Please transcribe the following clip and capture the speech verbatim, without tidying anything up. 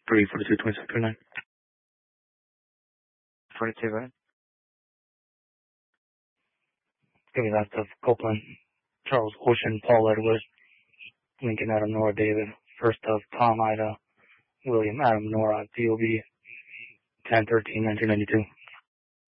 three forty-two twenty-seven twenty-nine. forty-two, right? Give me that stuff. Copeland, Charles Ocean, Paul Edward, Lincoln Adam Nora David. First of Tom Ida, William Adam Nora, D O B ten thirteen nineteen ninety-two.